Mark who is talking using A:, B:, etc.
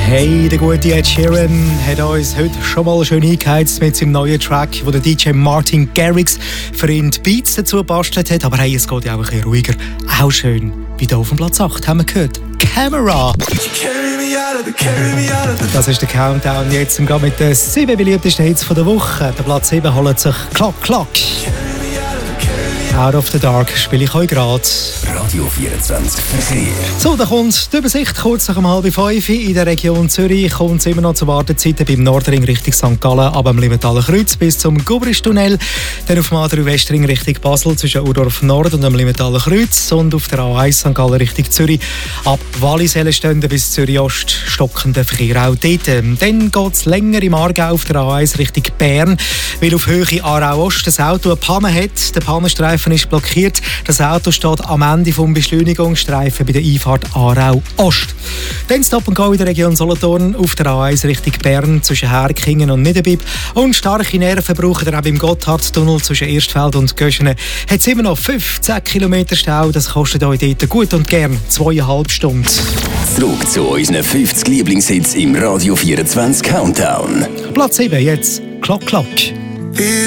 A: Hey, der gute Ed Sheeran hat uns heute schon mal schön eingeheizt mit seinem neuen Track, wo der DJ Martin Garrix für ihn die Beats dazu gebastelt hat. Aber hey, es geht ja auch ein bisschen ruhiger. Auch schön, wie hier auf dem Platz 8 haben wir gehört. Camera! Das ist der Countdown jetzt gerade mit den 7 beliebtesten Hits der Woche. Der Platz 7 holt sich Clock Clock. Out of the Dark spiele ich euch gerade.
B: Radio 24 Verkehr.
A: So, da kommt die Übersicht kurz nach 4:30 in der Region Zürich. Kommt es immer noch zu Wartezeiten beim Nordring Richtung St. Gallen, ab dem Limentaler Kreuz bis zum Gubristunnel. Dann auf dem A3 Westring Richtung Basel zwischen Urdorf Nord und dem Limentaler Kreuz. Und auf der A1 St. Gallen Richtung Zürich ab Wallisellen bis Zürich Ost stockender Verkehr auch dort. Dann geht es länger im Aargau auf der A1 Richtung Bern, weil auf Höhe Aarau Ost das Auto eine Panne hat. Der Pannenstreifen ist blockiert. Das Auto steht am Ende vom Beschleunigungsstreifen bei der Einfahrt Aarau Ost. Dann Stop and Go in der Region Solothurn auf der A1 Richtung Bern zwischen Herkingen und Niederbipp. Und starke Nerven braucht ihr auch beim Gotthardtunnel zwischen Erstfeld und Göschenen. Hat es immer noch 15 Kilometer Stau. Das kostet euch dort gut und gern 2,5 Stunden.
B: Zurück zu unseren 50 Lieblingshits im Radio 24 Countdown.
A: Platz 7 jetzt. Clock Clock.